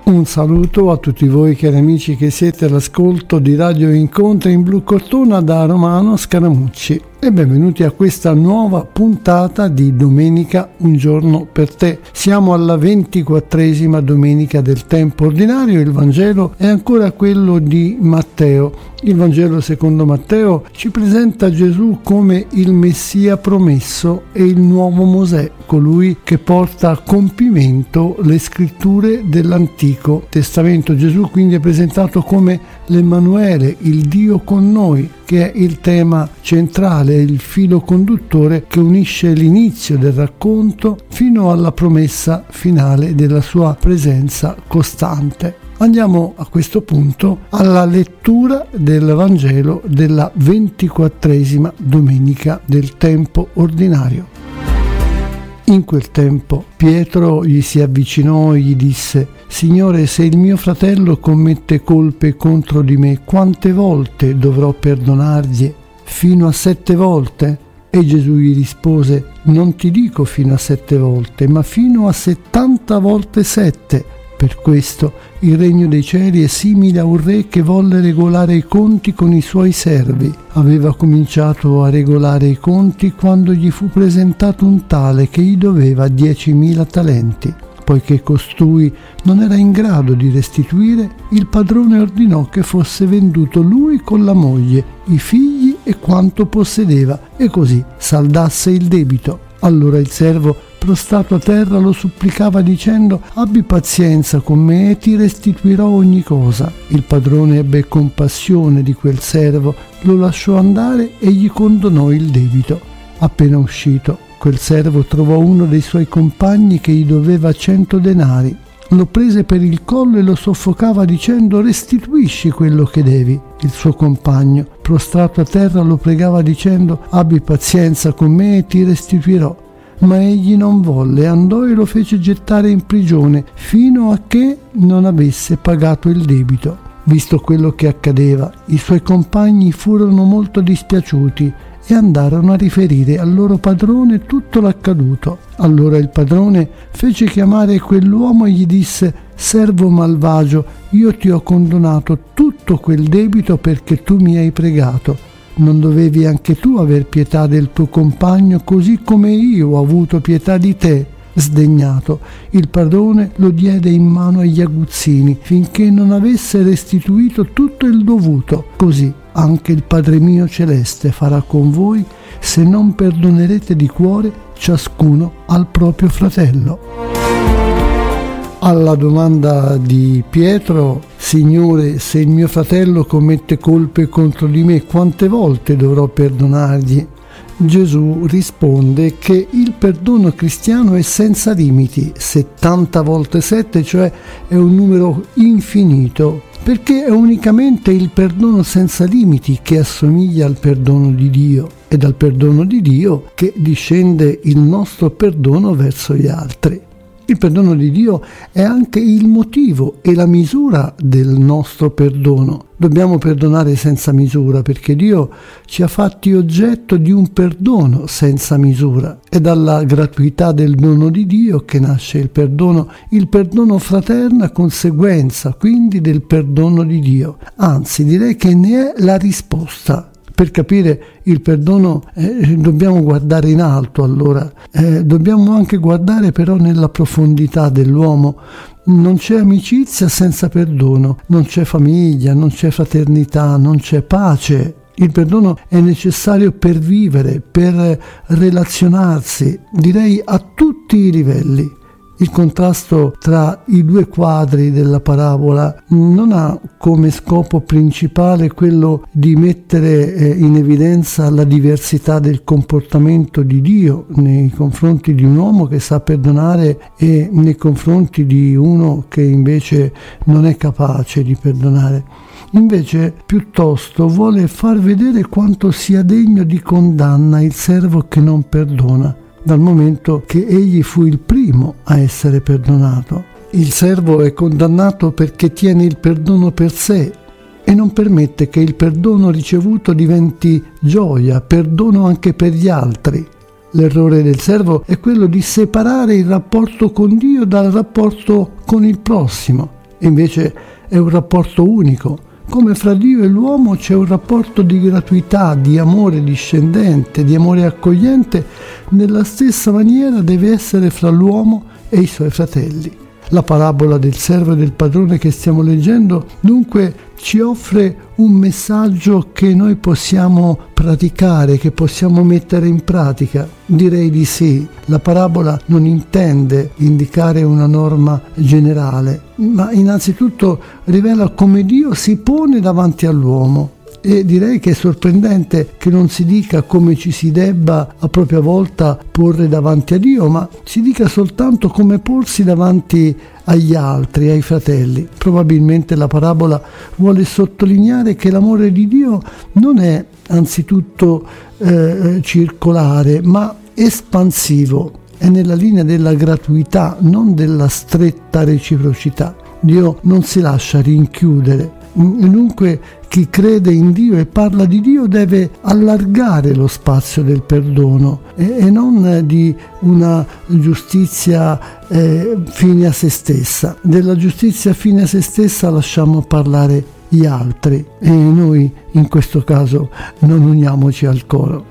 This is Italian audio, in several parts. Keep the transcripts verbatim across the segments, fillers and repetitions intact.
Un saluto a tutti voi cari amici che siete all'ascolto di Radio Incontri in Blu Cortona da Romano Scaramucci e benvenuti a questa nuova puntata di Domenica Un Giorno per Te. Siamo alla ventiquattresima domenica del tempo ordinario, il Vangelo è ancora quello di Matteo. Il Vangelo secondo Matteo ci presenta Gesù come il Messia promesso e il nuovo Mosè, colui che porta a compimento le scritture dell'Antico Testamento. Gesù quindi è presentato come l'Emmanuele, il Dio con noi, che è il tema centrale, il filo conduttore che unisce l'inizio del racconto fino alla promessa finale della sua presenza costante. Andiamo a questo punto alla lettura del Vangelo della ventiquattresima domenica del tempo ordinario. In quel tempo Pietro gli si avvicinò e gli disse: Signore, se il mio fratello commette colpe contro di me, quante volte dovrò perdonargli? Fino a sette volte? E Gesù gli rispose: Non ti dico fino a sette volte, ma fino a settanta volte sette. Per questo il regno dei cieli è simile a un re che volle regolare i conti con i suoi servi. Aveva cominciato a regolare i conti quando gli fu presentato un tale che gli doveva diecimila talenti. Poiché costui non era in grado di restituire, il padrone ordinò che fosse venduto lui con la moglie, i figli e quanto possedeva, e così saldasse il debito. Allora il servo, prostrato a terra, lo supplicava dicendo: abbi pazienza con me e ti restituirò ogni cosa. Il padrone ebbe compassione di quel servo, lo lasciò andare e gli condonò il debito. Appena uscito, quel servo trovò uno dei suoi compagni che gli doveva cento denari. Lo prese per il collo e lo soffocava dicendo: restituisci quello che devi. Il suo compagno, prostrato a terra, lo pregava dicendo: abbi pazienza con me e ti restituirò. Ma egli non volle, andò e lo fece gettare in prigione fino a che non avesse pagato il debito. Visto quello che accadeva, i suoi compagni furono molto dispiaciuti e andarono a riferire al loro padrone tutto l'accaduto. Allora il padrone fece chiamare quell'uomo e gli disse: servo malvagio, io ti ho condonato tutto quel debito perché tu mi hai pregato. Non dovevi anche tu aver pietà del tuo compagno così come io ho avuto pietà di te? Sdegnato, il padrone lo diede in mano agli aguzzini finché non avesse restituito tutto il dovuto. Così anche il Padre mio celeste farà con voi se non perdonerete di cuore ciascuno al proprio fratello. Alla domanda di Pietro: Signore, se il mio fratello commette colpe contro di me, quante volte dovrò perdonargli? Gesù risponde che il perdono cristiano è senza limiti, settanta volte sette, cioè è un numero infinito, perché è unicamente il perdono senza limiti che assomiglia al perdono di Dio, e dal perdono di Dio che discende il nostro perdono verso gli altri. Il perdono di Dio è anche il motivo e la misura del nostro perdono. Dobbiamo perdonare senza misura perché Dio ci ha fatti oggetto di un perdono senza misura. È dalla gratuità del dono di Dio che nasce il perdono, il perdono fraterno a conseguenza quindi del perdono di Dio. Anzi, direi che ne è la risposta. Per capire il perdono eh, dobbiamo guardare in alto, allora eh, dobbiamo anche guardare però nella profondità dell'uomo. Non c'è amicizia senza perdono, non c'è famiglia, non c'è fraternità, non c'è pace. Il perdono è necessario per vivere, per relazionarsi, direi a tutti i livelli. Il contrasto tra i due quadri della parabola non ha come scopo principale quello di mettere eh, in evidenza la diversità del comportamento di Dio nei confronti di un uomo che sa perdonare e nei confronti di uno che invece non è capace di perdonare. Invece, piuttosto, vuole far vedere quanto sia degno di condanna il servo che non perdona, dal momento che egli fu il primo a essere perdonato. Il servo è condannato perché tiene il perdono per sé e non permette che il perdono ricevuto diventi gioia, perdono anche per gli altri. L'errore del servo è quello di separare il rapporto con Dio dal rapporto con il prossimo. e invece è un rapporto unico. Come fra Dio e l'uomo c'è un rapporto di gratuità, di amore discendente, di amore accogliente, nella stessa maniera deve essere fra l'uomo e i suoi fratelli. La parabola del servo e del padrone che stiamo leggendo dunque ci offre un messaggio che noi possiamo praticare, che possiamo mettere in pratica. Direi di sì. La parabola non intende indicare una norma generale, ma innanzitutto rivela come Dio si pone davanti all'uomo. E direi che è sorprendente che non si dica come ci si debba a propria volta porre davanti a Dio, ma si dica soltanto come porsi davanti agli altri, ai fratelli. Probabilmente la parabola vuole sottolineare che l'amore di Dio non è anzitutto eh, circolare, ma espansivo. È nella linea della gratuità, non della stretta reciprocità. Dio non si lascia rinchiudere. Dunque chi crede in Dio e parla di Dio deve allargare lo spazio del perdono e, e non di una giustizia eh, fine a se stessa. Della giustizia fine a se stessa lasciamo parlare gli altri e noi in questo caso non uniamoci al coro.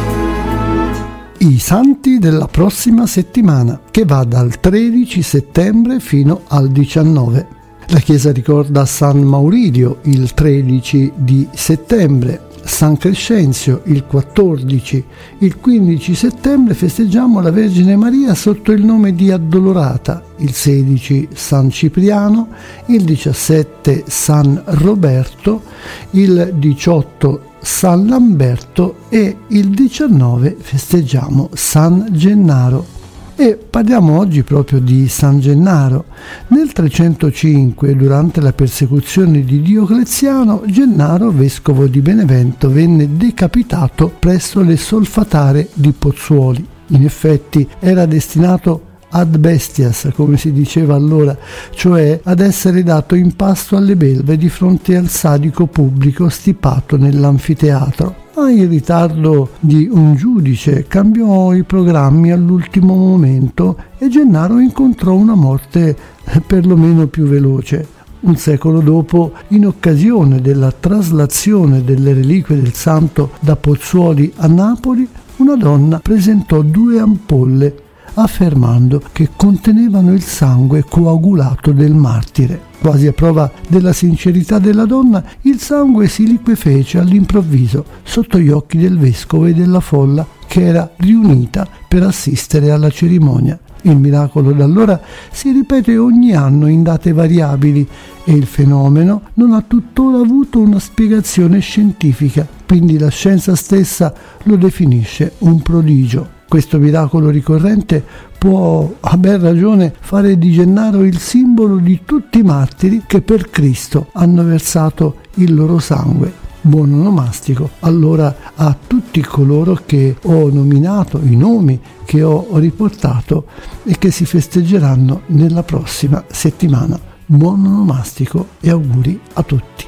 I santi della prossima settimana, che va dal tredici settembre fino al diciannove. La Chiesa ricorda San Mauridio il tredici di settembre, San Crescenzio il quattordici, il quindici settembre festeggiamo la Vergine Maria sotto il nome di Addolorata, il sedici San Cipriano, il diciassette San Roberto, il diciotto San Lamberto e il diciannove festeggiamo San Gennaro. E parliamo oggi proprio di San Gennaro. Nel trecentocinque, durante la persecuzione di Diocleziano, Gennaro, vescovo di Benevento, venne decapitato presso le solfatare di Pozzuoli. In effetti era destinato ad bestias, come si diceva allora, cioè ad essere dato in pasto alle belve di fronte al sadico pubblico stipato nell'anfiteatro. Ma il ritardo di un giudice cambiò i programmi all'ultimo momento e Gennaro incontrò una morte perlomeno più veloce. Un secolo dopo, in occasione della traslazione delle reliquie del santo da Pozzuoli a Napoli, una donna presentò due ampolle affermando che contenevano il sangue coagulato del martire. Quasi a prova della sincerità della donna, il sangue si liquefece all'improvviso sotto gli occhi del vescovo e della folla che era riunita per assistere alla cerimonia. Il miracolo da allora si ripete ogni anno in date variabili e il fenomeno non ha tuttora avuto una spiegazione scientifica, quindi la scienza stessa lo definisce un prodigio. Questo miracolo ricorrente può, a ben ragione, fare di Gennaro il simbolo di tutti i martiri che per Cristo hanno versato il loro sangue. Buon onomastico allora a tutti coloro che ho nominato, i nomi che ho riportato e che si festeggeranno nella prossima settimana. Buon onomastico e auguri a tutti.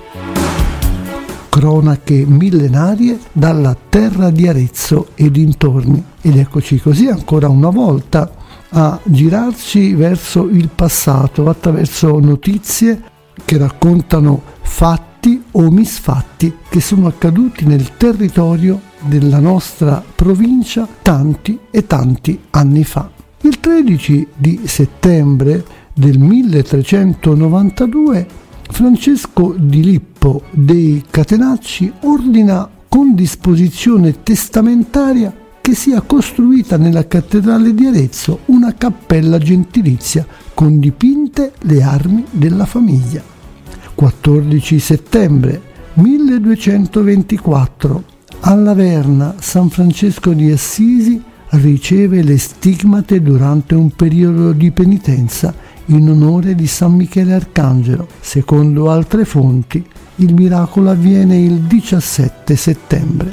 Cronache millenarie dalla terra di Arezzo e dintorni. Ed eccoci così ancora una volta a girarci verso il passato attraverso notizie che raccontano fatti o misfatti che sono accaduti nel territorio della nostra provincia tanti e tanti anni fa. Il tredici di settembre del milletrecentonovantadue Francesco di Lippo dei Catenacci ordina con disposizione testamentaria che sia costruita nella cattedrale di Arezzo una cappella gentilizia con dipinte le armi della famiglia. quattordici settembre milleduecentoventiquattro alla Verna San Francesco di Assisi riceve le stigmate durante un periodo di penitenza in onore di San Michele Arcangelo. Secondo altre fonti, il miracolo avviene il diciassette settembre.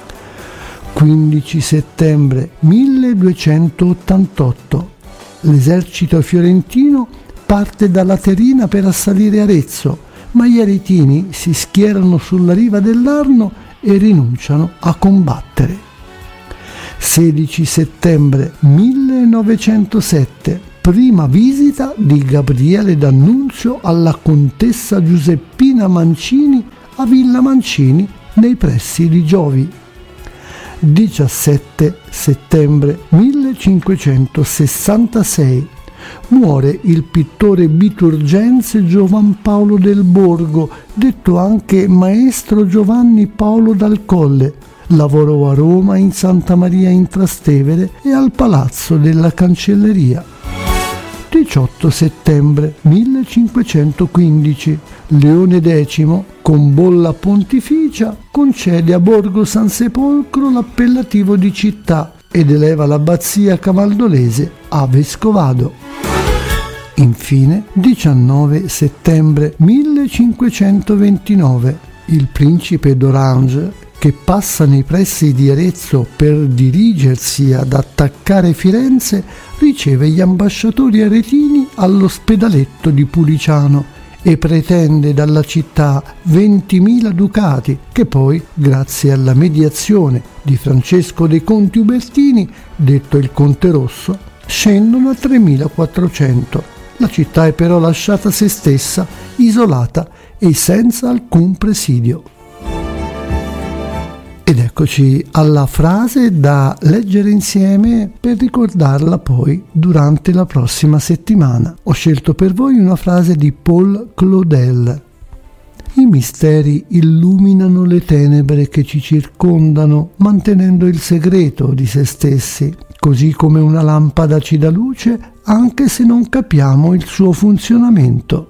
quindici settembre milleduecentottantotto. L'esercito fiorentino parte da Laterina per assalire Arezzo, ma gli aretini si schierano sulla riva dell'Arno e rinunciano a combattere. sedici settembre millenovecentosette. prima visita di Gabriele D'Annunzio alla contessa Giuseppina Mancini a Villa Mancini nei pressi di Giovi. diciassette settembre millecinquecentosessantasei muore il pittore biturgense Giovan Paolo del Borgo, detto anche maestro Giovanni Paolo dal Colle. Lavorò a Roma, in Santa Maria in Trastevere e al Palazzo della Cancelleria. diciotto settembre millecinquecentoquindici Leone X, con bolla pontificia, concede a Borgo San Sepolcro l'appellativo di città ed eleva l'abbazia camaldolese a vescovado. Infine, diciannove settembre millecinquecentoventinove, il principe d'Orange, che passa nei pressi di Arezzo per dirigersi ad attaccare Firenze, riceve gli ambasciatori aretini all'ospedaletto di Puliciano e pretende dalla città ventimila ducati, che poi, grazie alla mediazione di Francesco dei Conti Ubertini, detto il Conte Rosso, scendono a tremilaquattrocento. La città è però lasciata a se stessa, isolata e senza alcun presidio. Ed eccoci alla frase da leggere insieme per ricordarla poi durante la prossima settimana. Ho scelto per voi una frase di Paul Claudel. I misteri illuminano le tenebre che ci circondano, mantenendo il segreto di se stessi, così come una lampada ci dà luce, anche se non capiamo il suo funzionamento.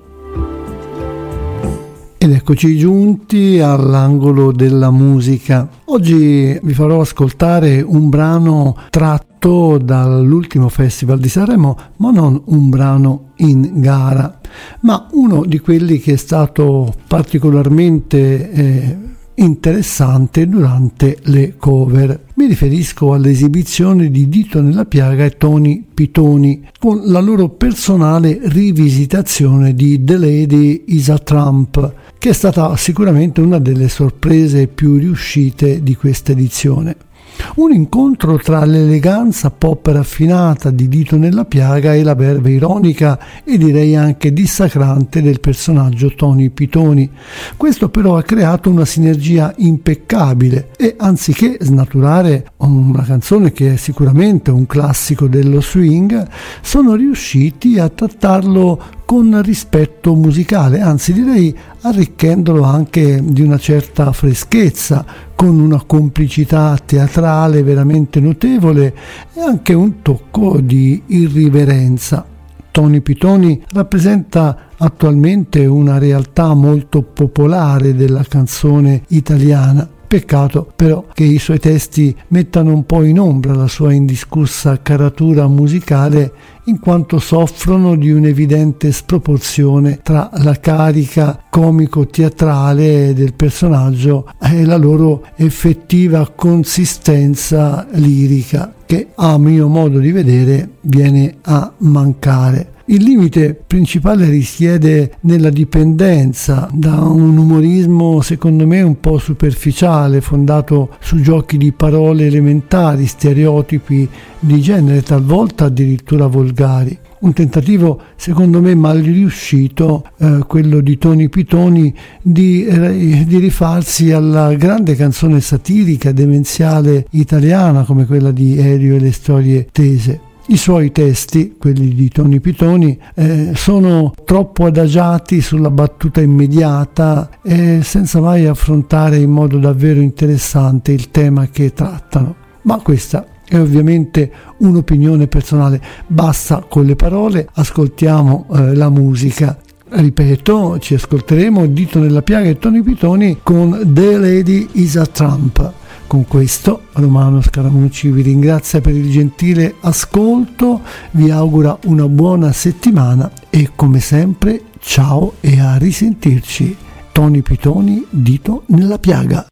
Ed eccoci giunti all'angolo della musica. Oggi vi farò ascoltare un brano tratto dall'ultimo Festival di Sanremo, ma non un brano in gara, ma uno di quelli che è stato particolarmente eh, interessante durante le cover. Mi riferisco all'esibizione di Dito Nella Piaga e Tony Pitoni con la loro personale rivisitazione di The Lady Is a Tramp, che è stata sicuramente una delle sorprese più riuscite di questa edizione. Un incontro tra l'eleganza pop raffinata di Dito Nella Piaga e la verve ironica e direi anche dissacrante del personaggio Tony Pitoni. Questo però ha creato una sinergia impeccabile e, anziché snaturare una canzone che è sicuramente un classico dello swing, sono riusciti a trattarlo con rispetto musicale, anzi direi arricchendolo anche di una certa freschezza, con una complicità teatrale veramente notevole e anche un tocco di irriverenza. Tony Pitoni rappresenta attualmente una realtà molto popolare della canzone italiana. Peccato però che i suoi testi mettano un po' in ombra la sua indiscussa caratura musicale, in quanto soffrono di un'evidente sproporzione tra la carica comico-teatrale del personaggio e la loro effettiva consistenza lirica, che a mio modo di vedere viene a mancare. Il limite principale risiede nella dipendenza da un umorismo secondo me un po' superficiale, fondato su giochi di parole elementari, stereotipi di genere, talvolta addirittura volgari. Un tentativo secondo me mal riuscito, eh, quello di Tony Pitoni, di, eh, di rifarsi alla grande canzone satirica demenziale italiana come quella di Elio e le storie tese. I suoi testi, quelli di Tony Pitoni, eh, sono troppo adagiati sulla battuta immediata e senza mai affrontare in modo davvero interessante il tema che trattano. Ma questa è ovviamente un'opinione personale. Basta con le parole, ascoltiamo eh, la musica. Ripeto, ci ascolteremo Dito Nella Piaga e Tony Pitoni con The Lady Is a Tramp. Con questo Romano Scaramucci vi ringrazia per il gentile ascolto, vi augura una buona settimana e come sempre ciao e a risentirci. Tony Pitoni, Dito Nella Piaga.